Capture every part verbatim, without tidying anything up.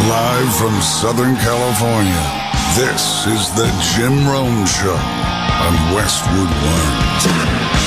Live from Southern California, this is the Jim Rome Show on Westwood One.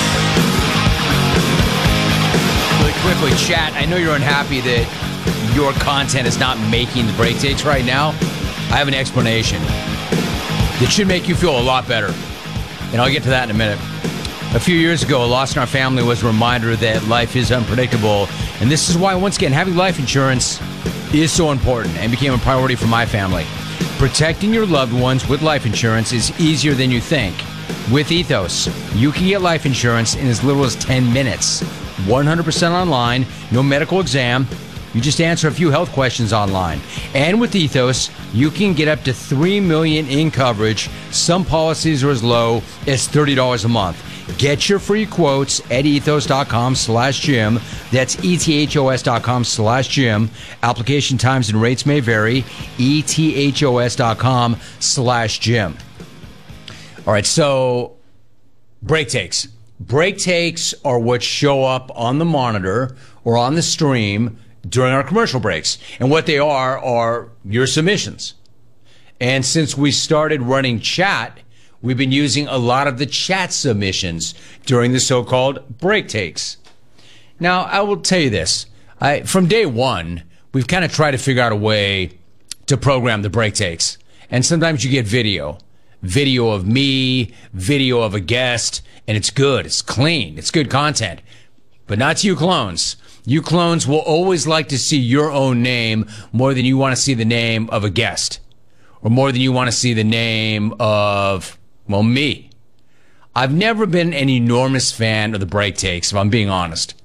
Really quickly, chat, I know you're unhappy that your content is not making the break takes right now. I have an explanation that should make you feel a lot better, and I'll get to that in a minute. A few years ago, a loss in our family was a reminder that life is unpredictable, and this is why, once again, having life insurance is so important and became a priority for my family. Protecting your loved ones with life insurance is easier than you think. With Ethos, you can get life insurance in as little as ten minutes. one hundred percent online, no medical exam. You just answer a few health questions online. And with Ethos, you can get up to three million dollars in coverage. Some policies are as low as thirty dollars a month. Get your free quotes at ethos.com slash Jim. That's ethos dot com slash Jim. Application times and rates may vary. ethos.com slash Jim. All right, so break takes. Break takes are what show up on the monitor or on the stream during our commercial breaks. And what they are are your submissions. And since we started running chat, we've been using a lot of the chat submissions during the so-called break takes. Now, I will tell you this. I, from day one, we've kind of tried to figure out a way to program the break takes. And sometimes you get video. Video of me, video of a guest, and it's good. It's clean. It's good content. But not to you clones. You clones will always like to see your own name more than you want to see the name of a guest. Or more than you want to see the name of... well, me. I've never been an enormous fan of the break takes, if I'm being honest.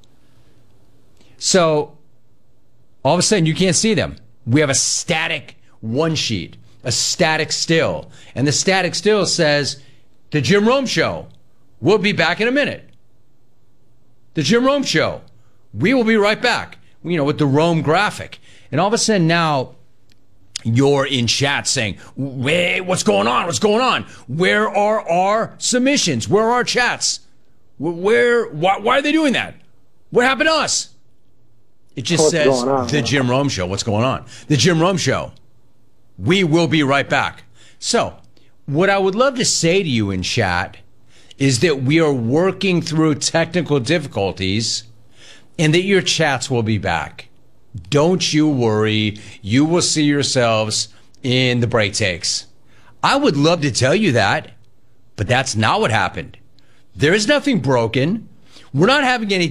So, all of a sudden, you can't see them. We have a static one sheet, a static still. And the static still says, The Jim Rome Show. We'll be back in a minute. The Jim Rome Show. We will be right back. You know, with the Rome graphic. And all of a sudden now, you're in chat saying, wait, what's going on? What's going on? Where are our submissions? Where are our chats? Where, why, why are they doing that? What happened to us? It just what's says, on, The Jim Rome Show. What's going on? The Jim Rome Show. We will be right back. So, what I would love to say to you in chat is that we are working through technical difficulties and that your chats will be back. Don't you worry. You will see yourselves in the break takes. I would love to tell you that, but that's not what happened. There is nothing broken. We're not having any